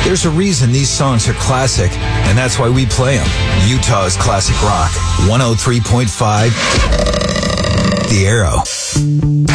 There's a reason these songs are classic, and that's why we play them. Utah's Classic Rock, 103.5, The Arrow.